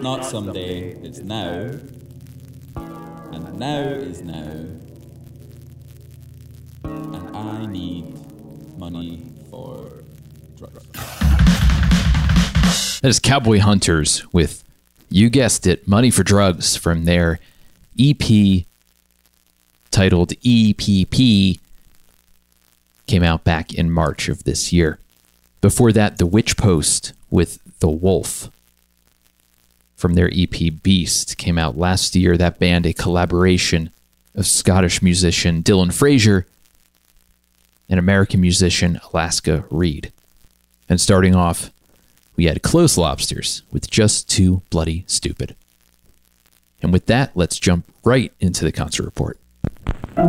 not someday, it's now. And now is now. And I need money for drugs. That is Cowboy Hunters with, you guessed it, Money for Drugs from their EP titled EPP. Came out back in March of this year. Before that, The Witch Post with The Wolf from their EP Beast came out last year. That band, a collaboration of Scottish musician Dylan Frazier and American musician Alaska Reed. And starting off, we had Close Lobsters with Just Too Bloody Stupid. And with that, let's jump right into the concert report.